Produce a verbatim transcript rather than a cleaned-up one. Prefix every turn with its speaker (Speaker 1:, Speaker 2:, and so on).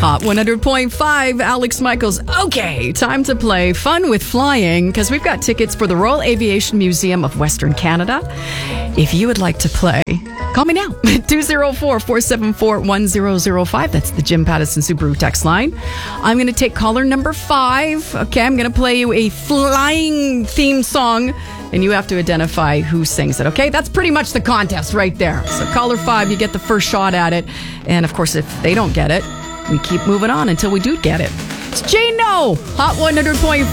Speaker 1: Hot one hundred point five, Alex Michaels. Okay, time to play Fun with Flying, because we've got tickets for the Royal Aviation Museum of Western Canada. If you would like to play, call me now. two oh four, four seven four, one oh oh five. That's the Jim Pattison Subaru text line. I'm going to take caller number five. Okay, I'm going to play you a flying theme song, and you have to identify who sings it, okay? That's pretty much the contest right there. So caller five, you get the first shot at it. And of course, if they don't get it, we keep moving on until we do get it. It's Jane No, Hot one hundred point five.